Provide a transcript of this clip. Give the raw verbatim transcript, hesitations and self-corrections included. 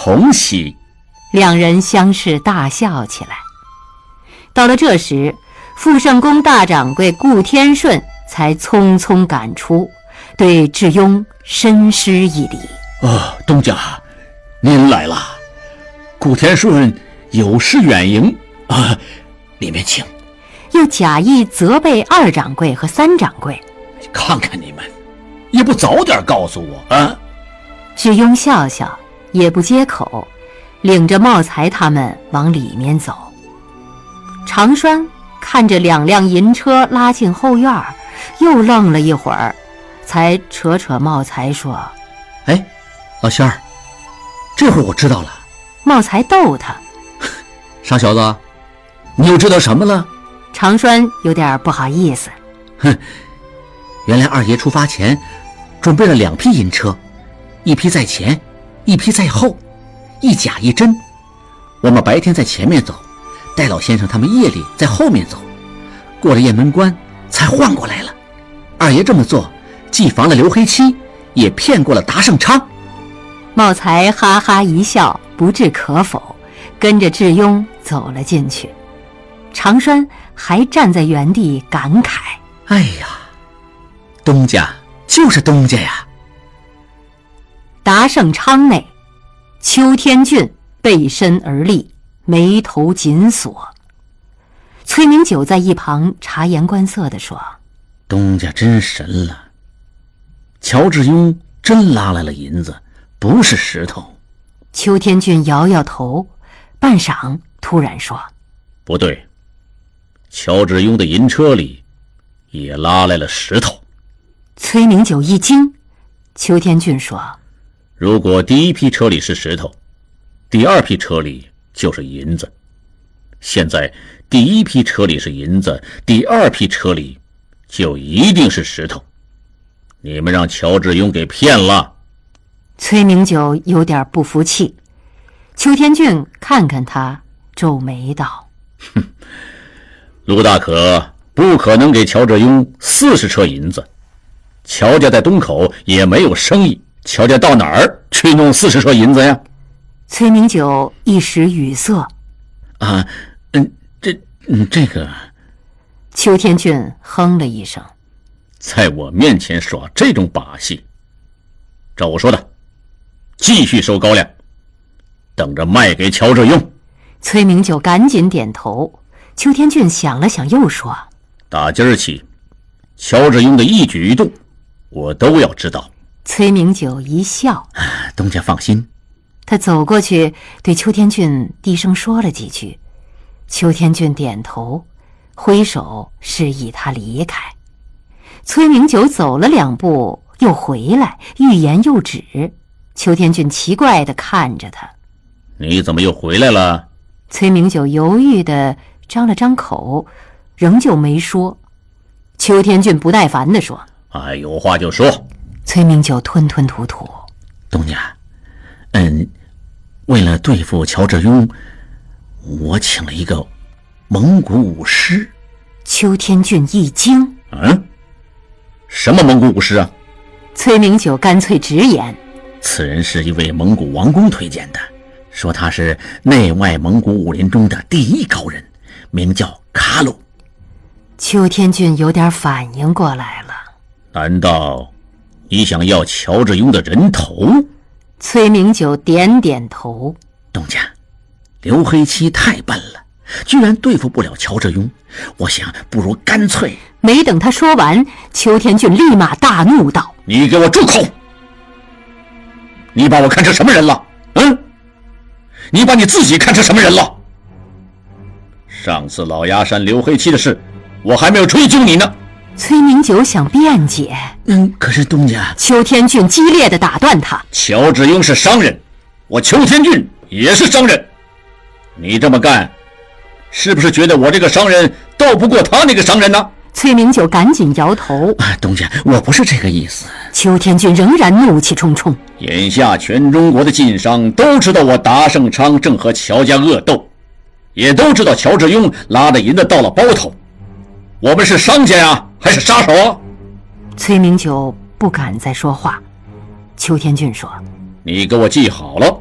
同喜。 两人相视大笑起来。到了这时，富圣宫大掌柜顾天顺才匆匆赶出，对智庸深施一礼。 哦，东家，您来了。顾天顺有失远迎啊，里面请。 又假意责备二掌柜和三掌柜， 看看你们，也不早点告诉我啊！ 智庸笑笑，也不接口，领着茂才他们往里面走。长栓看着两辆银车拉进后院，又愣了一会儿，才扯扯茂才说：“ 哎，老仙儿，这会儿我知道了。” 茂才逗他：“ 傻小子，你又知道什么了？” 长栓有点不好意思：“ 哼，原来二爷出发前准备了两批银车，一批在前，一批在后，一假一真。我们白天在前面走，戴老先生他们夜里在后面走，过了雁门关才换过来了。二爷这么做，既防了刘黑七，也骗过了达胜昌。” 茂才哈哈一笑，不置可否，跟着智庸走了进去。长栓还站在原地感慨：“ 哎呀，东家就是东家呀！” 达胜昌内，邱天俊背身而立，眉头紧锁。崔明九在一旁察言观色地说：“ 东家真神了，乔致庸真拉来了银子，不是石头。” 邱天俊摇摇头，半晌突然说：“ 不对，乔致庸的银车里也拉来了石头。” 崔明九一惊。邱天俊说：“ 如果第一批车里是石头，第二批车里就是银子。现在第一批车里是银子，第二批车里就一定是石头。你们让乔致庸给骗了。” 崔明九有点不服气。邱天俊看看他，皱眉道：“ 哼，卢大可不可能给乔致庸四十车银子。乔家在东口也没有生意，乔家到哪儿去弄四十车银子呀？” 崔明九一时语塞。 啊，嗯，这，嗯，这个。 邱天俊哼了一声：“ 在我面前耍这种把戏，照我说的，继续收高粱，等着卖给乔致庸。” 崔明九赶紧点头。邱天俊想了想，又说：“ 打今儿起，乔致庸的一举一动，我都要知道。” 崔明九一笑：“ 东家放心。” 他走过去对邱天俊低声说了几句。邱天俊点头，挥手示意他离开。崔明九走了两步又回来，欲言又止。邱天俊奇怪地看着他：“ 你怎么又回来了？” 崔明九犹豫地张了张口，仍旧没说。邱天俊不耐烦地说：“ 哎，有话就说。” 崔明九吞吞吐吐：“ 东家，嗯，为了对付乔致庸，我请了一个蒙古武师。” 邱天俊一惊：“ 嗯，什么蒙古武师啊？” 崔明九干脆直言：“ 此人是一位蒙古王公推荐的，说他是内外蒙古武林中的第一高人，名叫卡鲁。” 邱天俊有点反应过来了：“ 难道你想要乔致庸的人头？” 崔明九点点头：“ 东家，刘黑七太笨了，居然对付不了乔致庸，我想不如干脆……” 没等他说完，邱天俊立马大怒道：“ 你给我住口！你把我看成什么人了？嗯？你把你自己看成什么人了？上次老崖山刘黑七的事，我还没有追究你呢。” 崔明九想辩解， 嗯，可是东家…… 邱天俊激烈地打断他：“ 乔致庸是商人，我邱天俊也是商人，你这么干，是不是觉得我这个商人斗不过他那个商人呢？” 崔明九赶紧摇头：“ 啊，东家，我不是这个意思。” 邱天俊仍然怒气冲冲：“ 眼下全中国的晋商都知道我达胜昌正和乔家恶斗，也都知道乔致庸拉着银子到了包头，我们是商家呀，还是杀手啊？” 崔明九不敢再说话。邱天俊说：“ 你给我记好了，